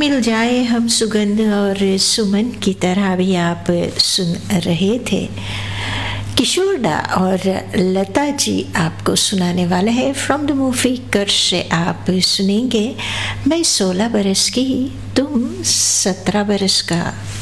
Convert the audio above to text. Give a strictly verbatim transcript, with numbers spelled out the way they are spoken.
मिल जाए हम सुगंध और सुमन की तरह भी आप सुन रहे थे। किशोर दा और लता जी आपको सुनाने वाले हैं फ्रॉम द मूवी कर्ज से। आप सुनेंगे मैं सोलह बरस की तुम सत्रह बरस का।